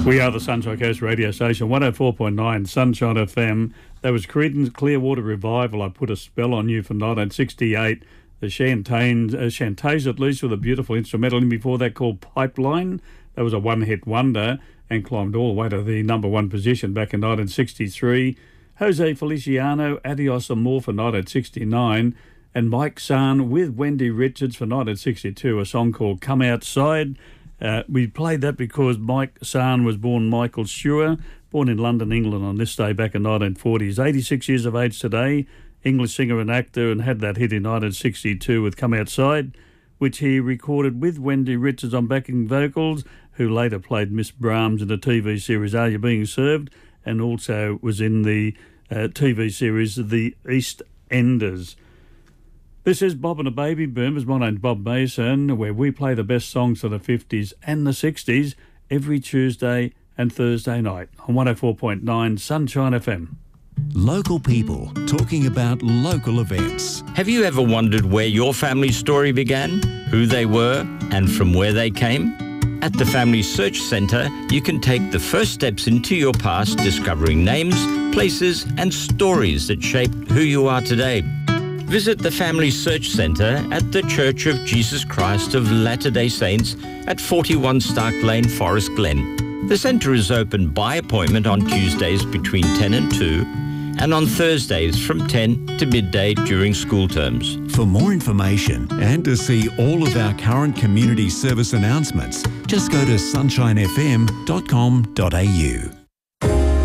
We are the Sunshine Coast radio station, 104.9 Sunshine FM. That was Creedence Clearwater Revival, I Put a Spell on You from 1968. The Chantays, at least, with a beautiful instrumental. And before that, called Pipeline. That was a one-hit wonder and climbed all the way to the number one position back in 1963. Jose Feliciano, Adios Amor for 1969. And Mike San with Wendy Richards for 1962, a song called Come Outside. We played that because Mike San was born Michael Schur, born in London, England on this day back in 1940. He's 86 years of age today, English singer and actor, and had that hit in 1962 with Come Outside, which he recorded with Wendy Richards on backing vocals, who later played Miss Brahms in the TV series Are You Being Served, and also was in the TV series The East Enders. This is Bob and the Baby Boomers. My name's Bob Mason, where we play the best songs of the 50s and the 60s every Tuesday and Thursday night on 104.9 Sunshine FM. Local people talking about local events. Have you ever wondered where your family story began, who they were, and from where they came? At the Family Search Centre, you can take the first steps into your past, discovering names, places, and stories that shaped who you are today. Visit the Family Search Centre at the Church of Jesus Christ of Latter-day Saints at 41 Stark Lane, Forest Glen. The centre is open by appointment on Tuesdays between 10 and 2 and on Thursdays from 10 to midday during school terms. For more information and to see all of our current community service announcements, just go to sunshinefm.com.au.